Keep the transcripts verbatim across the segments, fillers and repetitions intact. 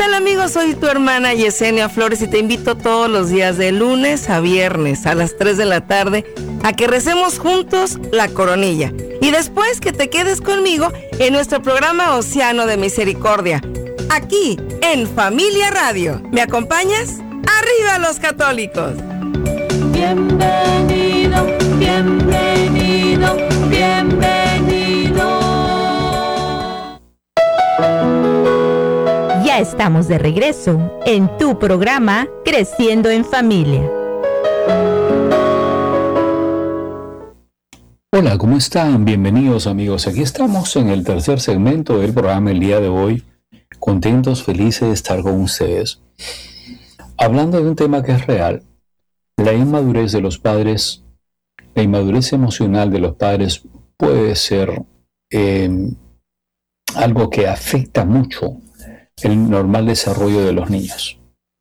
tal, amigos? Soy tu hermana Yesenia Flores y te invito todos los días de lunes a viernes a las tres de la tarde a que recemos juntos la coronilla y después que te quedes conmigo en nuestro programa Océano de Misericordia, aquí en Familia Radio. ¿Me acompañas? ¡Arriba los católicos! Bienvenido, bienvenido, bienvenido. Ya estamos de regreso en tu programa Creciendo en Familia. Hola, ¿cómo están? Bienvenidos, amigos. Aquí estamos en el tercer segmento del programa el día de hoy. Contentos, felices de estar con ustedes. Hablando de un tema que es real, la inmadurez de los padres, la inmadurez emocional de los padres puede ser eh, algo que afecta mucho el normal desarrollo de los niños.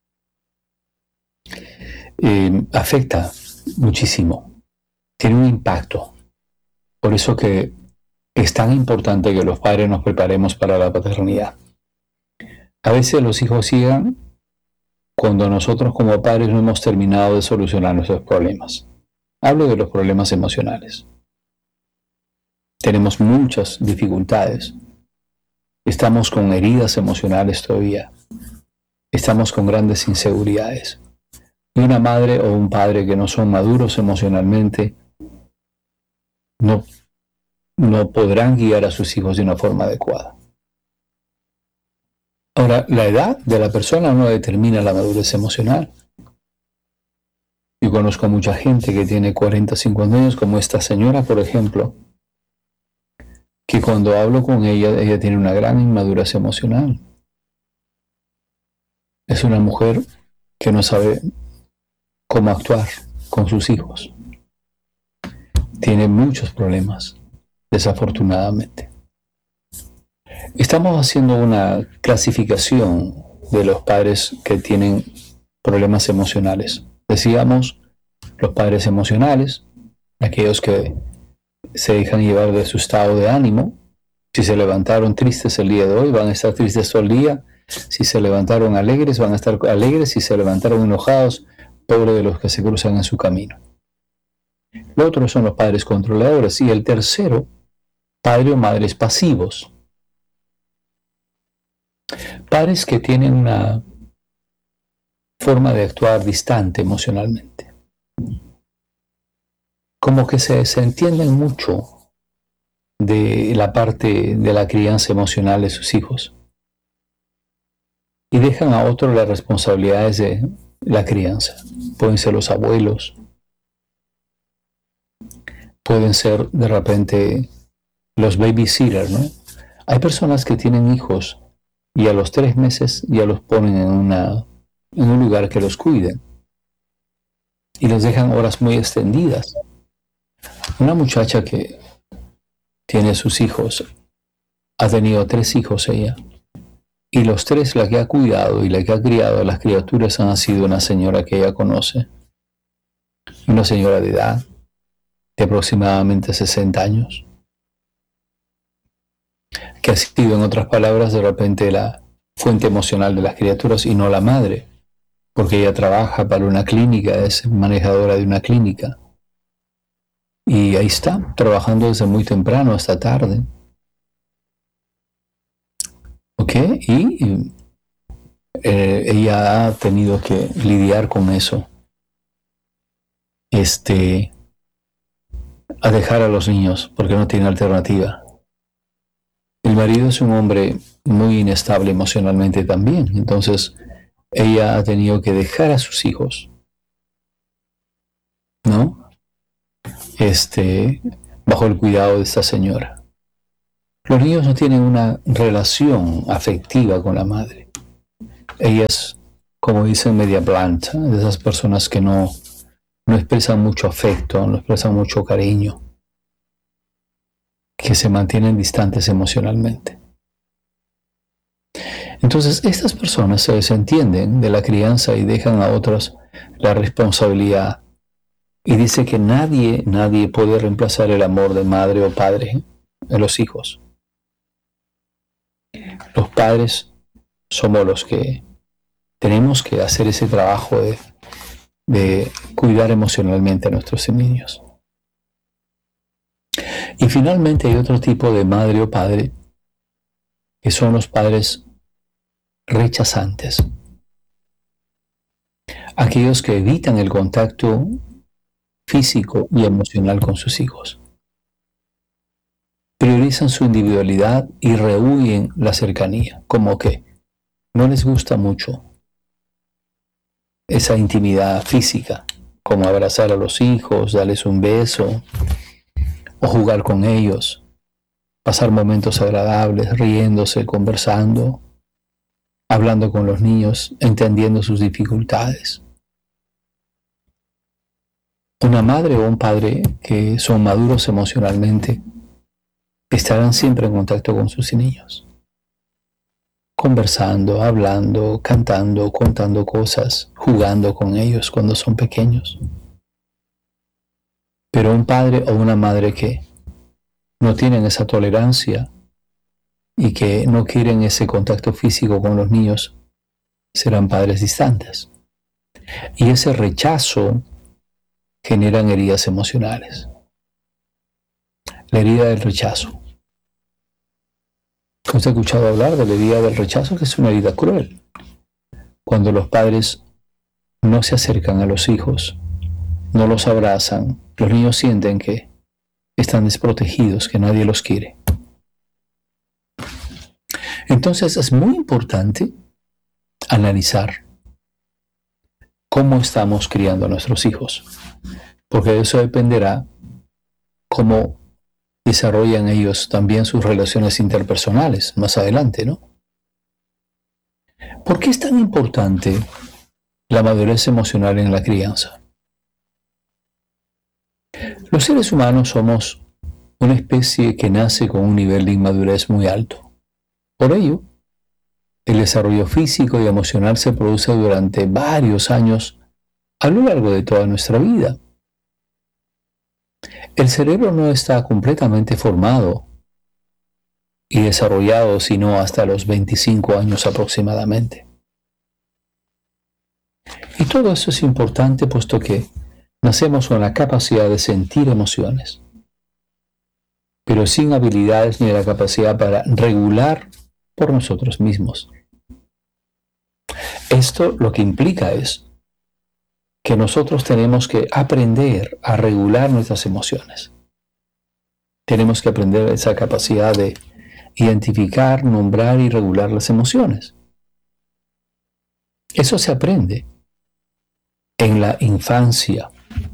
Eh, afecta muchísimo, tiene un impacto. Por eso que es tan importante que los padres nos preparemos para la paternidad. A veces los hijos llegan cuando nosotros como padres no hemos terminado de solucionar nuestros problemas. Hablo de los problemas emocionales. Tenemos muchas dificultades. Estamos con heridas emocionales todavía. Estamos con grandes inseguridades. Y una madre o un padre que no son maduros emocionalmente no, no podrán guiar a sus hijos de una forma adecuada. Ahora, la edad de la persona no determina la madurez emocional. Yo conozco mucha gente que tiene cuarenta, cincuenta años, como esta señora, por ejemplo, que cuando hablo con ella, ella tiene una gran inmadurez emocional. Es una mujer que no sabe cómo actuar con sus hijos. Tiene muchos problemas, desafortunadamente. Estamos haciendo una clasificación de los padres que tienen problemas emocionales. Decíamos, los padres emocionales, aquellos que se dejan llevar de su estado de ánimo. Si se levantaron tristes el día de hoy, van a estar tristes todo el día. Si se levantaron alegres, van a estar alegres. Si se levantaron enojados, pobre de los que se cruzan en su camino. Los otros son los padres controladores. Y el tercero, padre o madres pasivos. Padres que tienen una forma de actuar distante emocionalmente. Como que se, se entienden mucho de la parte de la crianza emocional de sus hijos. Y dejan a otros las responsabilidades de la crianza. Pueden ser los abuelos. Pueden ser de repente los babysitters, ¿no? Hay personas que tienen hijos y a los tres meses ya los ponen en, una, en un lugar que los cuiden. Y los dejan horas muy extendidas. Una muchacha que tiene sus hijos, ha tenido tres hijos ella, y los tres la que ha cuidado y la que ha criado a las criaturas han sido una señora que ella conoce, una señora de edad, de aproximadamente sesenta años, que ha sido, en otras palabras, de repente la fuente emocional de las criaturas y no la madre, porque ella trabaja para una clínica, es manejadora de una clínica. Y ahí está, trabajando desde muy temprano hasta tarde. ¿Ok? Y, y eh, ella ha tenido que lidiar con eso. Este, a dejar a los niños, porque no tiene alternativa. El marido es un hombre muy inestable emocionalmente también. Entonces, ella ha tenido que dejar a sus hijos, ¿no? Este, bajo el cuidado de esta señora. Los niños no tienen una relación afectiva con la madre. Ella es, como dicen, media blanda, de esas personas que no, no expresan mucho afecto, no expresan mucho cariño, que se mantienen distantes emocionalmente. Entonces, estas personas se desentienden de la crianza y dejan a otros la responsabilidad. Y dice que nadie, nadie puede reemplazar el amor de madre o padre en los hijos. Los padres somos los que tenemos que hacer ese trabajo de, de cuidar emocionalmente a nuestros niños. Y finalmente hay otro tipo de madre o padre, que son los padres rechazantes. Aquellos que evitan el contacto físico y emocional con sus hijos. Priorizan su individualidad y rehuyen la cercanía, como que no les gusta mucho esa intimidad física, como abrazar a los hijos, darles un beso, o jugar con ellos, pasar momentos agradables, riéndose, conversando, hablando con los niños, entendiendo sus dificultades. Una madre o un padre que son maduros emocionalmente estarán siempre en contacto con sus niños, conversando, hablando, cantando, contando cosas, jugando con ellos cuando son pequeños. Pero un padre o una madre que no tienen esa tolerancia y que no quieren ese contacto físico con los niños serán padres distantes. Y ese rechazo generan heridas emocionales. La herida del rechazo. ¿Usted ha escuchado hablar de la herida del rechazo? Que es una herida cruel. Cuando los padres no se acercan a los hijos, no los abrazan, los niños sienten que están desprotegidos, que nadie los quiere. Entonces es muy importante analizar cómo estamos criando a nuestros hijos, porque de eso dependerá cómo desarrollan ellos también sus relaciones interpersonales más adelante, ¿no? ¿Por qué es tan importante la madurez emocional en la crianza? Los seres humanos somos una especie que nace con un nivel de inmadurez muy alto. Por ello, el desarrollo físico y emocional se produce durante varios años a lo largo de toda nuestra vida. El cerebro no está completamente formado y desarrollado sino hasta los veinticinco años aproximadamente. Y todo eso es importante puesto que nacemos con la capacidad de sentir emociones, pero sin habilidades ni la capacidad para regular por nosotros mismos. Esto lo que implica es que nosotros tenemos que aprender a regular nuestras emociones. Tenemos que aprender esa capacidad de identificar, nombrar y regular las emociones. Eso se aprende en la infancia.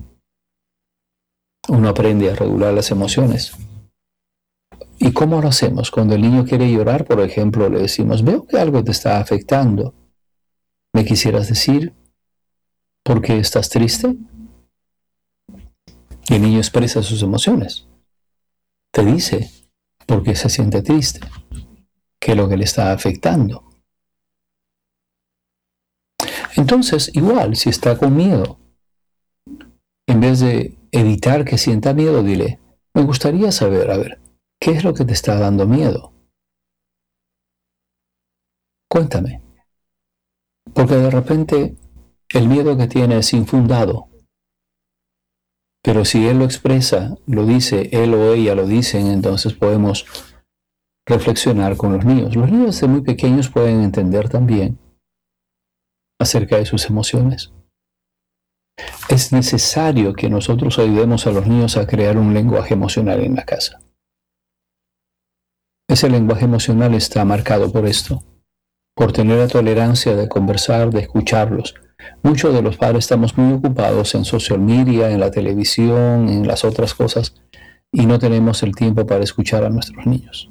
Uno aprende a regular las emociones. ¿Y cómo lo hacemos? Cuando el niño quiere llorar, por ejemplo, le decimos, veo que algo te está afectando. ¿Me quisieras decir por qué estás triste? Y el niño expresa sus emociones. Te dice por qué se siente triste, qué es lo que le está afectando. Entonces, igual, si está con miedo, en vez de evitar que sienta miedo, dile, me gustaría saber, a ver, ¿qué es lo que te está dando miedo? Cuéntame. Porque de repente el miedo que tiene es infundado. Pero si él lo expresa, lo dice, él o ella lo dicen, entonces podemos reflexionar con los niños. Los niños desde muy pequeños pueden entender también acerca de sus emociones. Es necesario que nosotros ayudemos a los niños a crear un lenguaje emocional en la casa. Ese lenguaje emocional está marcado por esto, por tener la tolerancia de conversar, de escucharlos. Muchos de los padres estamos muy ocupados en social media, en la televisión, en las otras cosas, y no tenemos el tiempo para escuchar a nuestros niños.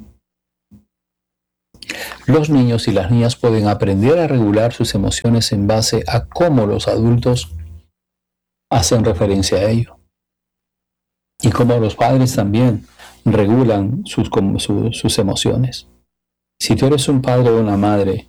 Los niños y las niñas pueden aprender a regular sus emociones en base a cómo los adultos hacen referencia a ello. Y cómo los padres también regulan sus, su, sus emociones. Si tú eres un padre o una madre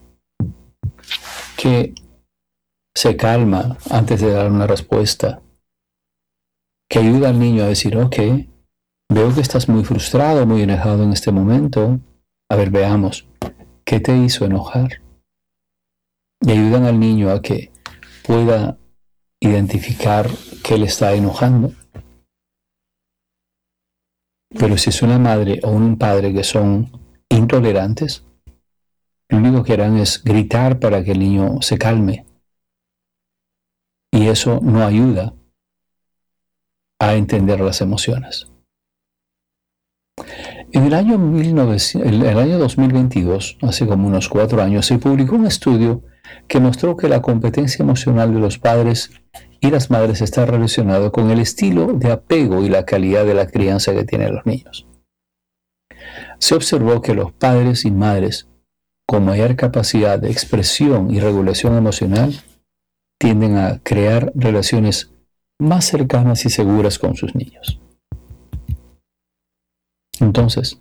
que se calma antes de dar una respuesta, que ayuda al niño a decir, ok, veo que estás muy frustrado, muy enojado en este momento. A ver, veamos, ¿Qué te hizo enojar? Y ayudan al niño a que pueda identificar qué le está enojando. Pero si es una madre o un padre que son intolerantes, lo único que harán es gritar para que el niño se calme. Y eso no ayuda a entender las emociones. En el año, mil novecientos, el, el año dos mil veintidós, hace como unos cuatro años, se publicó un estudio que mostró que la competencia emocional de los padres y las madres está relacionado con el estilo de apego y la calidad de la crianza que tienen los niños. Se observó que los padres y madres con mayor capacidad de expresión y regulación emocional tienden a crear relaciones más cercanas y seguras con sus niños. Entonces,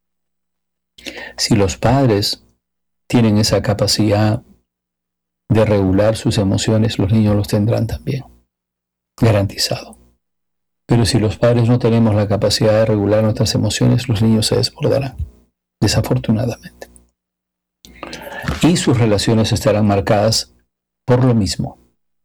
si los padres tienen esa capacidad de regular sus emociones, los niños los tendrán también, garantizado. Pero si los padres no tenemos la capacidad de regular nuestras emociones, los niños se desbordarán, desafortunadamente. Y sus relaciones estarán marcadas por lo mismo.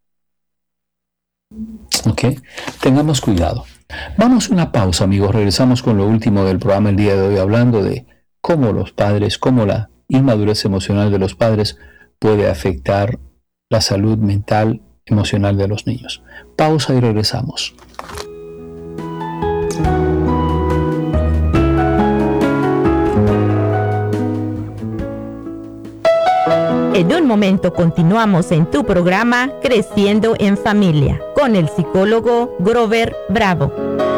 ¿Ok? Tengamos cuidado. Vamos a una pausa, amigos. Regresamos con lo último del programa el día de hoy, hablando de cómo los padres, cómo la inmadurez emocional de los padres puede afectar la salud mental, emocional de los niños. Pausa y regresamos. En un momento continuamos en tu programa Creciendo en Familia con el psicólogo Grover Bravo.